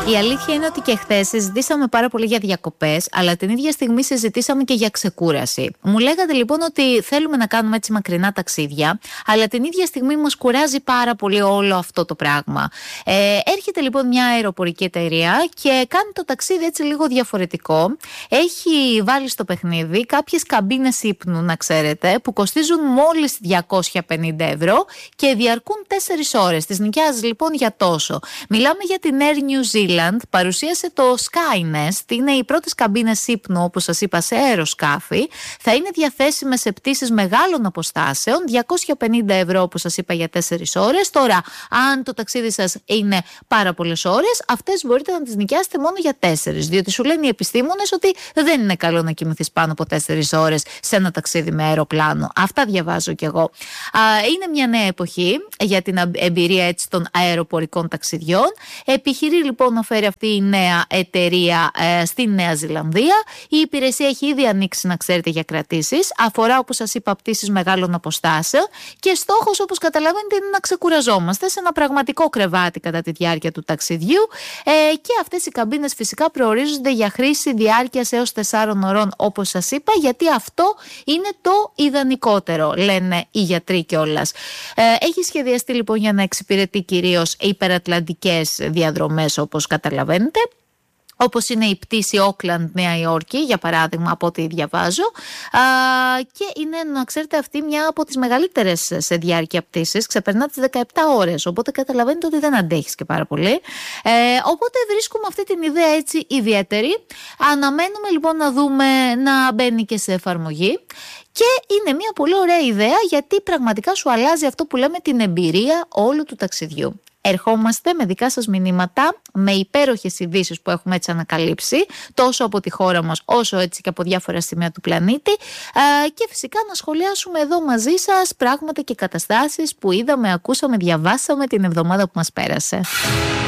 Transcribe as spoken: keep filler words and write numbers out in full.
Η αλήθεια είναι ότι και χθες συζητήσαμε πάρα πολύ για διακοπές, αλλά την ίδια στιγμή συζητήσαμε και για ξεκούραση. Μου λέγατε λοιπόν ότι θέλουμε να κάνουμε έτσι μακρινά ταξίδια, αλλά την ίδια στιγμή μας κουράζει πάρα πολύ όλο αυτό το πράγμα. Ε, έρχεται λοιπόν μια αεροπορική εταιρεία και κάνει το ταξίδι έτσι λίγο διαφορετικό. Έχει βάλει στο παιχνίδι κάποιες καμπίνες ύπνου, να ξέρετε, που κοστίζουν μόλις διακόσια πενήντα ευρώ και διαρκούν τέσσερις ώρες. Τις νοικιάζει λοιπόν για τόσο. Μιλάμε για την Air New Zealand. Παρουσίασε το Skynest. Είναι οι πρώτες καμπίνες ύπνου, όπως σας είπα, σε αεροσκάφη. Θα είναι διαθέσιμες σε πτήσεις μεγάλων αποστάσεων, διακόσια πενήντα ευρώ, όπως σας είπα, για τέσσερις ώρες. Τώρα, αν το ταξίδι σας είναι πάρα πολλές ώρες, αυτές μπορείτε να τις νοικιάσετε μόνο για τέσσερις. Διότι σου λένε οι επιστήμονες ότι δεν είναι καλό να κοιμηθείς πάνω από τέσσερις ώρες σε ένα ταξίδι με αεροπλάνο. Αυτά διαβάζω κι εγώ. Είναι μια νέα εποχή για την εμπειρία έτσι των αεροπορικών ταξιδιών. Επιχειρεί λοιπόν να φέρει αυτή η νέα εταιρεία ε, στη Νέα Ζηλανδία. Η υπηρεσία έχει ήδη ανοίξει, να ξέρετε, για κρατήσεις. Αφορά, όπως σας είπα, πτήσεις μεγάλων αποστάσεων και στόχος, όπως καταλαβαίνετε, είναι να ξεκουραζόμαστε σε ένα πραγματικό κρεβάτι κατά τη διάρκεια του ταξιδιού. Ε, και αυτές οι καμπίνες φυσικά προορίζονται για χρήση διάρκειας έως τεσσάρων ωρών, όπως σας είπα, γιατί αυτό είναι το ιδανικότερο, λένε οι γιατροί κιόλας. Ε, έχει σχεδιαστεί λοιπόν για να εξυπηρετεί κυρίως υπερατλαντικές διαδρομές, όπως καταλαβαίνετε, όπως είναι η πτήση Όκλαντ-Νέα Υόρκη, για παράδειγμα, από ό,τι διαβάζω. Α, και είναι, να ξέρετε, αυτή μια από τις μεγαλύτερες σε διάρκεια πτήσης. Ξεπερνά τις δεκαεπτά ώρες, οπότε καταλαβαίνετε ότι δεν αντέχεις και πάρα πολύ. Ε, οπότε βρίσκουμε αυτή την ιδέα έτσι ιδιαίτερη. Αναμένουμε λοιπόν να δούμε να μπαίνει και σε εφαρμογή. Και είναι μια πολύ ωραία ιδέα, γιατί πραγματικά σου αλλάζει αυτό που λέμε την εμπειρία όλου του ταξιδιού. Ερχόμαστε με δικά σας μηνύματα, με υπέροχες ειδήσεις που έχουμε έτσι ανακαλύψει, τόσο από τη χώρα μας όσο έτσι και από διάφορα σημεία του πλανήτη, και φυσικά να σχολιάσουμε εδώ μαζί σας πράγματα και καταστάσεις που είδαμε, ακούσαμε, διαβάσαμε την εβδομάδα που μας πέρασε.